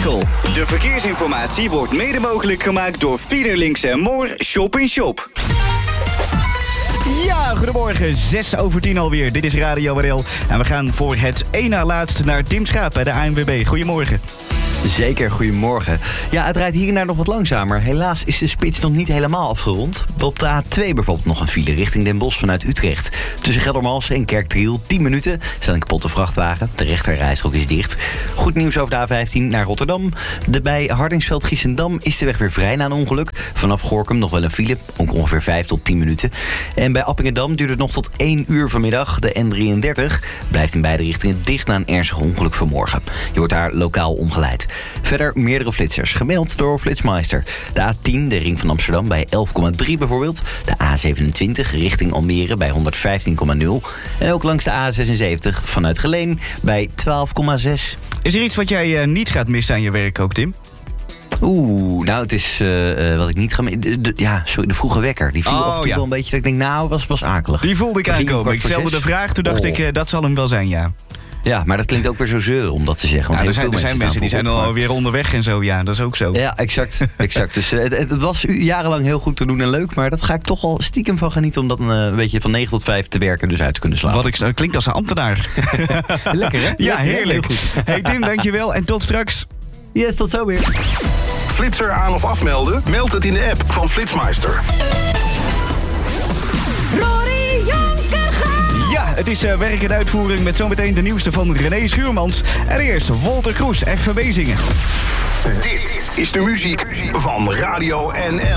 Veghel. De verkeersinformatie wordt mede mogelijk gemaakt door Fiederlinks & Moor Shop in Shop. Ja, goedemorgen. 6:10 alweer. Dit is Radio WRL. En we gaan voor het één na laatst naar Tim Schaap bij de ANWB. Goedemorgen. Zeker, goedemorgen. Ja, het rijdt hier en daar nog wat langzamer. Helaas is de spits nog niet helemaal afgerond. Op de A2 bijvoorbeeld nog een file richting Den Bosch vanuit Utrecht. Tussen Geldermalsen en Kerkdriel 10 minuten. Staat een kapotte vrachtwagen. De rechterrijstrook is dicht. Goed nieuws over de A15 naar Rotterdam. Bij Hardingsveld-Giessendam is de weg weer vrij na een ongeluk. Vanaf Gorinchem nog wel een file. Ook ongeveer 5 tot 10 minuten. En bij Appingedam duurt het nog tot 1 uur vanmiddag. De N33 blijft in beide richtingen dicht na een ernstig ongeluk vanmorgen. Je wordt daar lokaal omgeleid. Verder meerdere flitsers, gemeld door Flitsmeister. De A10, de ring van Amsterdam, bij 11,3 bijvoorbeeld. De A27 richting Almere bij 115,0. En ook langs de A76 vanuit Geleen bij 12,6. Is er iets wat jij niet gaat missen aan je werk ook, Tim? Nou, het is wat ik niet ga... de vroege wekker. Die viel af en toe wel een beetje dat ik denk, was akelig. Die voelde ik aankomen. Ik stelde de vraag, toen dacht ik, dat zal hem wel zijn, ja. Ja, maar dat klinkt ook weer zo zeuren om dat te zeggen. Ja, er zijn mensen die zijn alweer onderweg en zo. Ja, dat is ook zo. Ja, exact. Dus het was jarenlang heel goed te doen en leuk. Maar dat ga ik toch al stiekem van genieten. Om dat een beetje van 9 tot 5 te werken dus uit te kunnen slaan. Dat klinkt als een ambtenaar. Lekker, hè? Ja, heerlijk. Hey Tim, dankjewel. En tot straks. Yes, tot zo weer. Flitser aan of afmelden? Meld het in de app van Flitsmeister. Ja, het is werk en uitvoering met zometeen de nieuwste van René Schuurmans. En eerst Walter Kroes, FVB zingen. Dit is de muziek van Radio NL.